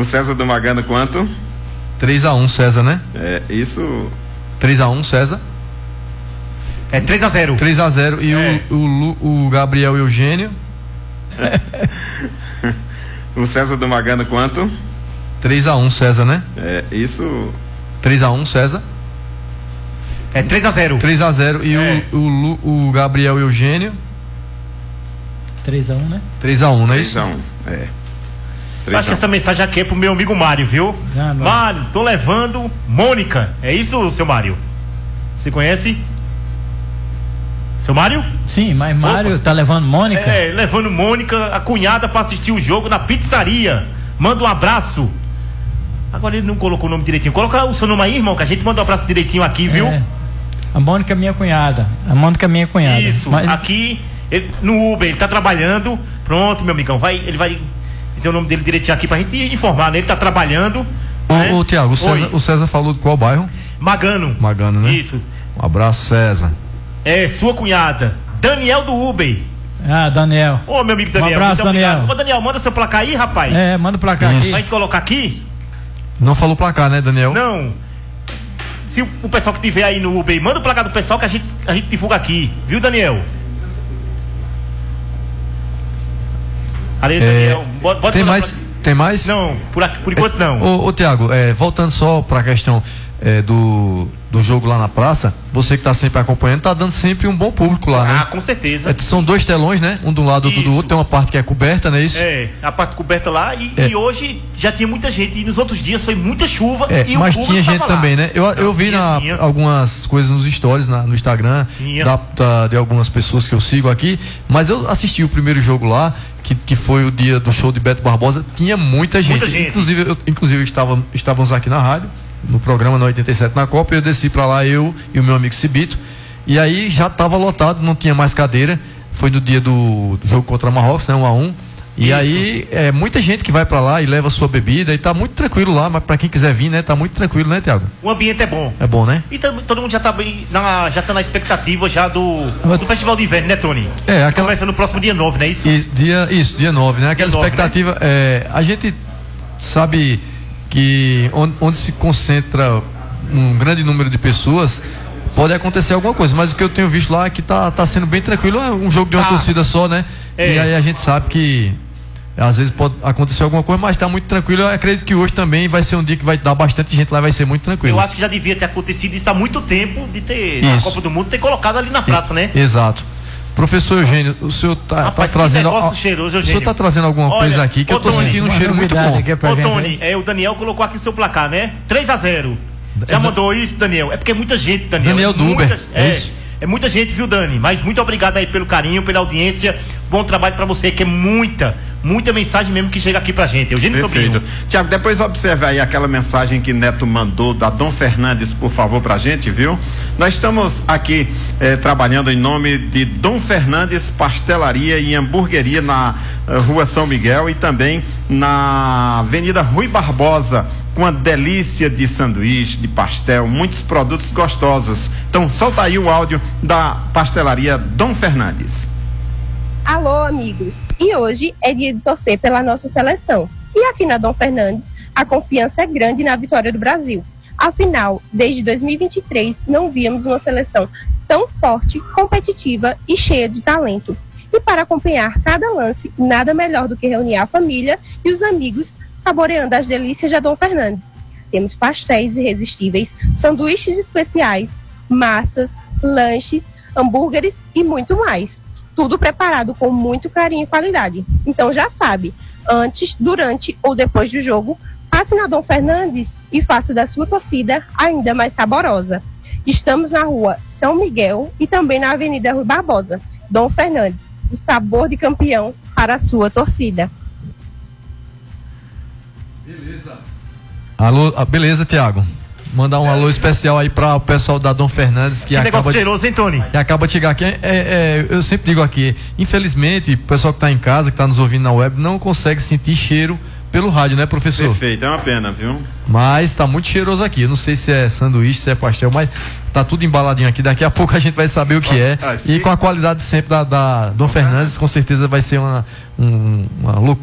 César do Magano quanto? 3-1, César, né? É, isso... 3-1, César. É 3-0. 3-0. E o Gabriel Eugênio? O César do Magano quanto? 3-1, César, né? É, isso... 3-1, César. É 3-0. 3-0. E o Gabriel Eugênio? 3-1, né? 3-1, não é isso? 3-1, é. Acho que essa mensagem aqui é pro meu amigo Mário, viu? Mário, tô levando Mônica. É isso, seu Mário? Você conhece? Seu Mário? Sim, mas Mário tá levando Mônica? É, levando Mônica, a cunhada, pra assistir o jogo na pizzaria. Manda um abraço. Agora ele não colocou o nome direitinho. Coloca o seu nome aí, irmão, que a gente manda um abraço direitinho aqui, viu? A Mônica é minha cunhada. Isso, aqui no Uber, ele tá trabalhando. Pronto, meu amigão, ele vai dizer o nome dele direitinho aqui pra gente informar, né? Ele tá trabalhando. Ô Tiago, o César falou de qual bairro? Magano. Magano, né? Isso. Um abraço, César. É, sua cunhada, Daniel do Uber. Ah, Daniel. Ô, meu amigo Daniel. Um abraço, Daniel. Ô, Daniel, manda seu placar aí, rapaz. É, manda o placar aqui. Pra gente colocar aqui. Não falou placar, né, Daniel? Não. Se o pessoal que tiver aí no Uber, manda o placar do pessoal que a gente divulga aqui. Viu, Daniel? Ali, Daniel. Tem mais? Não, por enquanto não. Ô Tiago, voltando só pra questão do jogo lá na praça, você que tá sempre acompanhando, tá dando sempre um bom público lá, né? Ah, com certeza. São 2 telões, né? Um do lado, outro do outro, tem uma parte que é coberta, não é isso? É, a parte coberta lá e hoje já tinha muita gente, e nos outros dias foi muita chuva e mas o tinha gente lá. também, né? Eu vi algumas coisas nos stories, no Instagram, de algumas pessoas que eu sigo aqui, mas eu assisti o primeiro jogo lá, que foi o dia do show de Beto Barbosa, tinha muita gente. Inclusive estávamos aqui na rádio, no programa na 87 na Copa, eu desci pra lá, eu e o meu amigo Cibito, e aí já estava lotado, não tinha mais cadeira. Foi no dia do jogo contra Marrocos, né, 1-1. E aí muita gente que vai pra lá e leva sua bebida, e tá muito tranquilo lá, mas pra quem quiser vir, né, tá muito tranquilo, né, Tiago? O ambiente é bom. É bom, né? E todo mundo já tá na expectativa já do Festival de Inverno, né, Tony? Começa no próximo dia 9, não é isso? Dia 9, né? Aquela expectativa, né? A gente sabe que onde se concentra um grande número de pessoas, pode acontecer alguma coisa, mas o que eu tenho visto lá é que tá sendo bem tranquilo, é um jogo de uma torcida só, né? E aí a gente sabe que às vezes pode acontecer alguma coisa, mas tá muito tranquilo. Eu acredito que hoje também vai ser um dia que vai dar bastante gente lá, vai ser muito tranquilo. Eu acho que já devia ter acontecido isso há muito tempo, de ter, na Copa do Mundo, ter colocado ali na praça, né? Exato. Professor Eugênio, o senhor tá trazendo cheiroso, Eugênio. O senhor tá trazendo alguma coisa aqui que eu tô sentindo um cheiro muito bom. Ô Tony, o Daniel colocou aqui o seu placar, né? 3-0. Já mandou isso, Daniel? É porque é muita gente, Daniel. Daniel do Uber. É muita gente, viu, Dani? Mas muito obrigado aí pelo carinho, pela audiência. Bom trabalho pra você, que é muita mensagem mesmo que chega aqui pra gente. Eugênio Sobrinho. Tiago, depois observe aí aquela mensagem que Neto mandou da Dom Fernandes, por favor, pra gente, viu? Nós estamos aqui trabalhando em nome de Dom Fernandes Pastelaria e Hamburgueria na Rua São Miguel e também na Avenida Rui Barbosa, com uma delícia de sanduíche, de pastel, muitos produtos gostosos. Então solta aí o áudio da Pastelaria Dom Fernandes. Alô, amigos, e hoje é dia de torcer pela nossa seleção. E aqui na Dom Fernandes, a confiança é grande na vitória do Brasil. Afinal, desde 2023, não víamos uma seleção tão forte, competitiva e cheia de talento. E para acompanhar cada lance, nada melhor do que reunir a família e os amigos saboreando as delícias da Dom Fernandes. Temos pastéis irresistíveis, sanduíches especiais, massas, lanches, hambúrgueres e muito mais. Tudo preparado com muito carinho e qualidade. Então já sabe, antes, durante ou depois do jogo, passe na Dom Fernandes e faça da sua torcida ainda mais saborosa. Estamos na rua São Miguel e também na Avenida Rui Barbosa. Dom Fernandes, o sabor de campeão para a sua torcida. Beleza. Alô, beleza, Tiago. Mandar um alô especial aí para o pessoal da Dom Fernandes que acaba cheiroso, hein, Tony? Que acaba de chegar aqui. Eu sempre digo aqui, infelizmente, o pessoal que está em casa, que está nos ouvindo na web, não consegue sentir cheiro pelo rádio, né, professor? Perfeito, é uma pena, viu? Mas tá muito cheiroso aqui. Eu não sei se é sanduíche, se é pastel, mas tá tudo embaladinho aqui. Daqui a pouco a gente vai saber o que é. E com a qualidade sempre da Dom Fernandes, com certeza vai ser uma loucura.